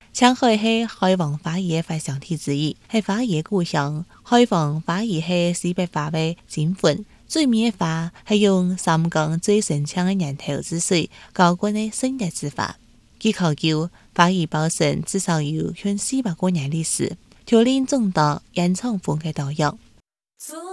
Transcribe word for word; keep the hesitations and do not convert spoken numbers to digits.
青海係海王花藝發祥地之一，係花藝故鄉。海王花藝係西北花嘅精魂，最美嘅花係用三江最深長嘅源頭之水澆灌嘅聖潔之花。據考究，花藝保存至少有近四百多年歷史，條令眾多演唱風嘅導遊。